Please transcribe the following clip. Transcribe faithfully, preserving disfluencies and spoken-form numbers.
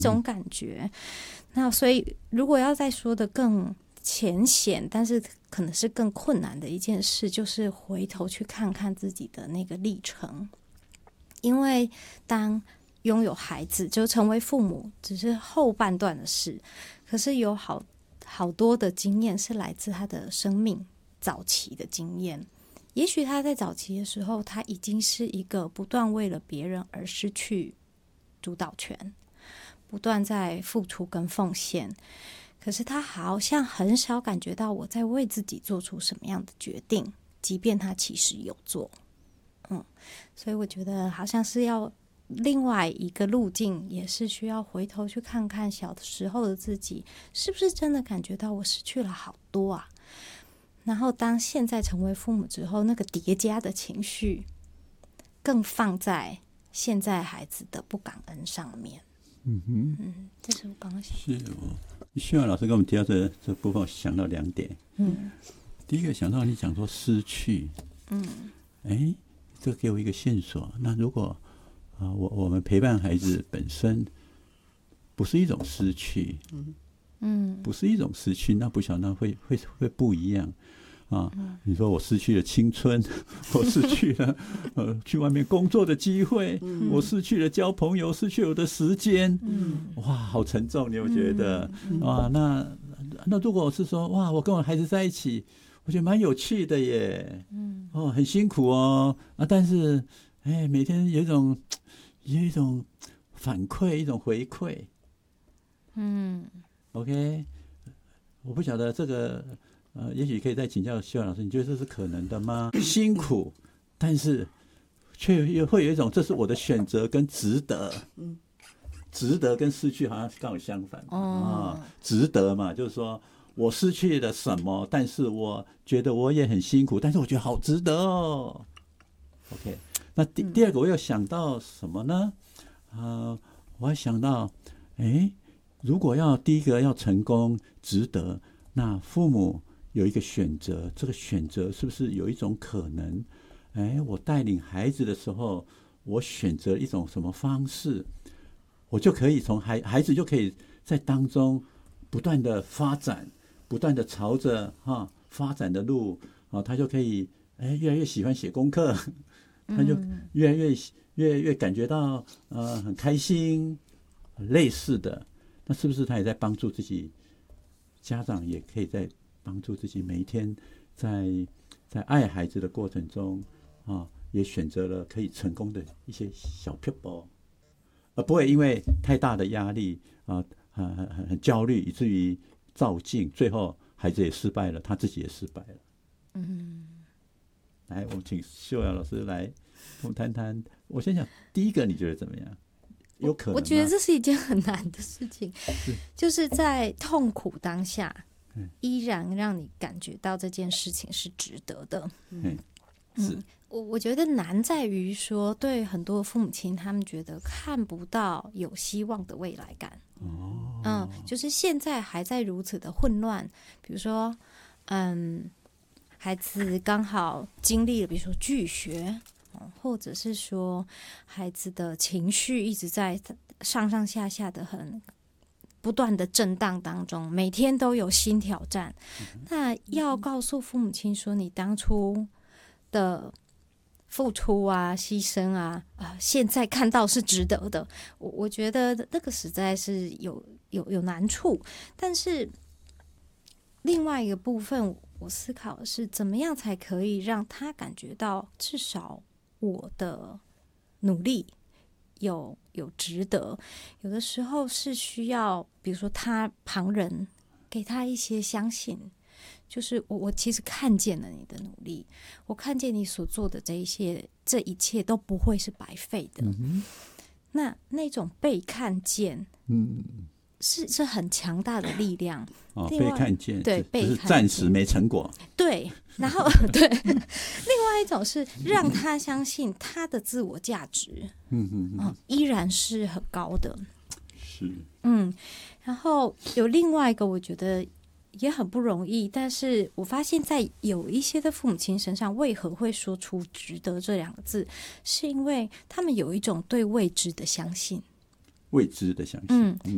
这种感觉。嗯、那所以如果要再说的更浅显，但是可能是更困难的一件事，就是回头去看看自己的那个历程。因为当拥有孩子，就成为父母只是后半段的事，可是有好好多的经验是来自他的生命早期的经验。也许他在早期的时候，他已经是一个不断为了别人而失去主导权，不断在付出跟奉献，可是他好像很少感觉到我在为自己做出什么样的决定，即便他其实有做。嗯，所以我觉得好像是要另外一个路径，也是需要回头去看看小的时候的自己，是不是真的感觉到我失去了好多啊？然后当现在成为父母之后，那个叠加的情绪更放在现在孩子的不感恩上面。 嗯哼， 嗯，这是我刚刚想是我希望老师跟我们提到这这部分，我想到两点。 嗯， 第一个想到你讲说失去， 嗯， 哎，这给我一个线索。那如果啊、呃，我我们陪伴孩子本身不是一种失去，嗯嗯，不是一种失去，那不晓得会会会不一样啊。嗯、你说我失去了青春，我失去了呃去外面工作的机会，嗯、我失去了交朋友，失去了我的时间，嗯，哇，好沉重，你有觉得？嗯、哇，那那如果我是说，哇，我跟我孩子在一起，我觉得蛮有趣的耶，嗯，哦，很辛苦哦，啊，但是，哎，每天有一种有一种反馈，一种回馈，嗯 ，OK， 我不晓得这个，呃，也许可以再请教希望老师，你觉得这是可能的吗？辛苦，但是却又会有一种，这是我的选择跟值得，嗯，值得跟失去好像刚好相反，哦、啊，值得嘛，就是说。我失去了什么？但是我觉得我也很辛苦，但是我觉得好值得哦。OK， 那第第二个我又想到什么呢？呃，我还想到，哎，如果要第一个要成功值得，那父母有一个选择，这个选择是不是有一种可能？哎，我带领孩子的时候，我选择一种什么方式，我就可以从孩孩子就可以在当中不断的发展。不断的朝着哈发展的路啊，他就可以哎越来越喜欢写功课，他就越来越越越感觉到呃很开心，类似的，那是不是他也在帮助自己？家长也可以在帮助自己，每一天在在爱孩子的过程中啊，也选择了可以成功的一些小撇步，而不会因为太大的压力啊，很很很焦虑，以至于。照镜，最后孩子也失败了，他自己也失败了。嗯，来，我们请秀雅老师来跟我们谈谈。我先讲第一个，你觉得怎么样？有可能吗？ 我觉得这是一件很难的事情，是就是在痛苦当下，嗯、依然让你感觉到这件事情是值得的。嗯，是。嗯我我觉得难在于说，对很多父母亲，他们觉得看不到有希望的未来感。哦，嗯，就是现在还在如此的混乱，比如说，嗯，孩子刚好经历了，比如说拒学，或者是说孩子的情绪一直在上上下下的很不断的震荡当中，每天都有新挑战。嗯、那要告诉父母亲说，你当初的付出啊，牺牲啊，啊，现在看到是值得的。我我觉得那个实在是有有有难处，但是另外一个部分，我思考的是怎么样才可以让他感觉到，至少我的努力有有值得。有的时候是需要，比如说他旁人给他一些相信。就是我，我其实看见了你的努力，我看见你所做的这一些，这一切都不会是白费的。嗯、那那种被看见，嗯，是是很强大的力量。 哦，被看见， 对，被看见， 暂时没成果。 对，然后对，另外一种是让他相信他的自我价值，嗯嗯嗯，依然是很高的。 是， 嗯，然后有另外一个，我觉得。也很不容易，但是我发现在有一些的父母亲身上，为何会说出值得这两个字，是因为他们有一种对未知的相信。 未知的相信， 嗯，